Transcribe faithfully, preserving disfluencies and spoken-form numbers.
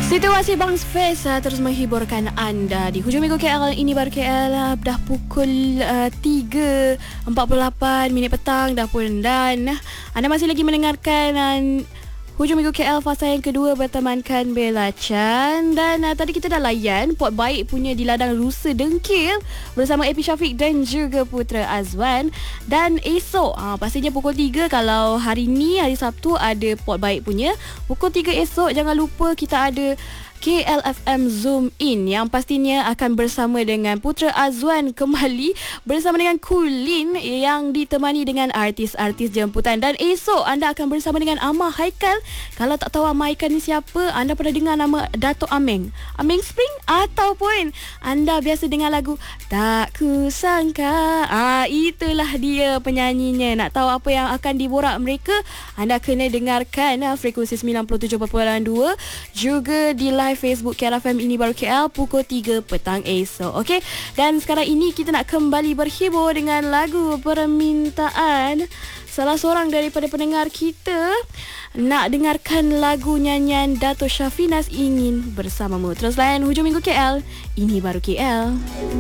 Situasi Bang Space uh, terus menghiburkan anda di hujung minggu K L. Ini baru K L uh, dah pukul uh, tiga empat puluh lapan minit petang dah pun, dan uh, anda masih lagi mendengarkan uh, hujung minggu K L fasa yang kedua bertemankan Bella Chan. Dan uh, tadi kita dah layan Port Baik punya di ladang Rusa Dengkil bersama A P Syafiq dan juga Putra Azwan. Dan esok uh, pastinya pukul tiga, kalau hari ni hari Sabtu ada Port Baik punya, pukul tiga esok jangan lupa kita ada K L F M Zoom In yang pastinya akan bersama dengan Putra Azwan kembali bersama dengan Kulin yang ditemani dengan artis-artis jemputan. Dan esok anda akan bersama dengan Amar Haikal. Kalau tak tahu Amar Haikal ni siapa, anda pernah dengar nama Dato' Ameng Ameng Spring, ataupun anda biasa dengar lagu Tak Ku Sangka, ah, itulah dia penyanyinya. Nak tahu apa yang akan diborak mereka, anda kena dengarkan ah, frekuensi sembilan puluh tujuh perpuluhan dua juga di live Facebook K L F M Ini Baru K L pukul tiga petang esok. Okey, dan sekarang ini kita nak kembali berhibur dengan lagu permintaan salah seorang daripada pendengar kita. Nak dengarkan lagu nyanyian Dato' Syafinas Ingin Bersamamu. Terus layan hujung minggu K L. Ini Baru K L.